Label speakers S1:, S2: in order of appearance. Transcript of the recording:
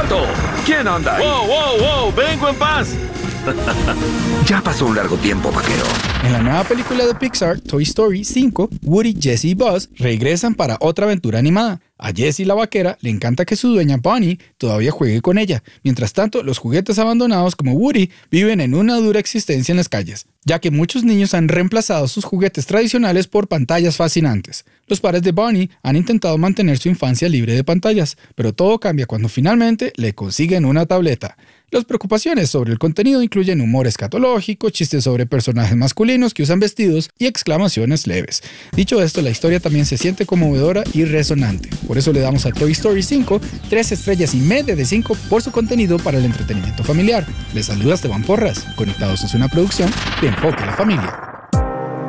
S1: ¡Alto! ¿Quién anda ahí?
S2: ¡Wow! ¡Vengo en paz!
S1: Ya pasó un largo tiempo, vaquero.
S3: En la nueva película de Pixar, Toy Story 5, Woody, Jessie y Buzz regresan para otra aventura animada. A Jessie la vaquera le encanta que su dueña Bonnie todavía juegue con ella. Mientras tanto, los juguetes abandonados como Woody viven en una dura existencia en las calles, ya que muchos niños han reemplazado sus juguetes tradicionales por pantallas fascinantes. Los padres de Bonnie han intentado mantener su infancia libre de pantallas, pero todo cambia cuando finalmente le consiguen una tableta. Las preocupaciones sobre el contenido incluyen humor escatológico, chistes sobre personajes masculinos que usan vestidos y exclamaciones leves. Dicho esto, la historia también se siente conmovedora y resonante. Por eso le damos a Toy Story 5 3 estrellas y media de 5 por su contenido para el entretenimiento familiar. Les saluda Esteban Porras. Conectados es una producción de Enfoque a la Familia.